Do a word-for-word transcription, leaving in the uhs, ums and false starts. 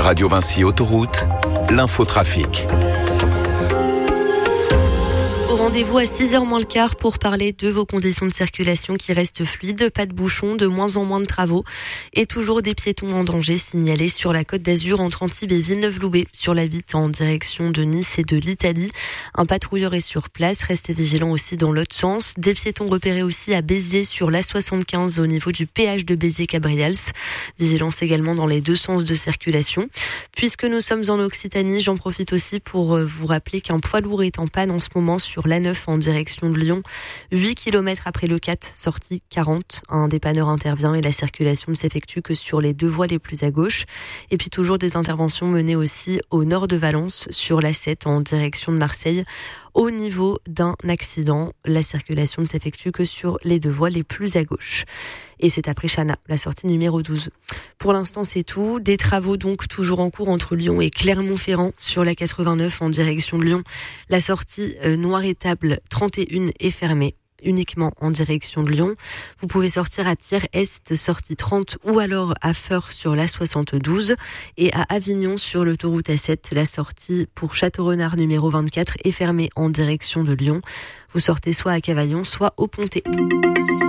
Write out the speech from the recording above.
Radio Vinci Autoroute, l'infotrafic. Rendez-vous à six heures moins le quart pour parler de vos conditions de circulation qui restent fluides, pas de bouchons, de moins en moins de travaux et toujours des piétons en danger signalés sur la Côte d'Azur entre Antibes et Villeneuve-Loubet sur la Vitte en direction de Nice et de l'Italie. Un patrouilleur est sur place, restez vigilants aussi dans l'autre sens. Des piétons repérés aussi à Béziers sur l'A soixante-quinze au niveau du péage de Béziers-Cabrials. Vigilance également dans les deux sens de circulation. Puisque nous sommes en Occitanie, j'en profite aussi pour vous rappeler qu'un poids lourd est en panne en ce moment sur l'A neuf en direction de Lyon. huit kilomètres après le quatre, sortie quarante. Un dépanneur intervient et la circulation ne s'effectue que sur les deux voies les plus à gauche. Et puis toujours des interventions menées aussi au nord de Valence sur l'A sept en direction de Marseille. Au niveau d'un accident, la circulation ne s'effectue que sur les deux voies les plus à gauche. Et c'est après Chana, la sortie numéro douze. Pour l'instant, c'est tout. Des travaux donc toujours en cours entre Lyon et Clermont-Ferrand sur la quatre-vingt-neuf en direction de Lyon. La sortie euh, Noir-Étable trente et un est fermée, uniquement en direction de Lyon. Vous pouvez sortir à Thiers-Est, sortie trente, ou alors à Feurs sur l'A soixante-douze. Et à Avignon sur l'autoroute A sept, la sortie pour Château-Renard numéro vingt-quatre est fermée en direction de Lyon. Vous sortez soit à Cavaillon, soit au Pontet.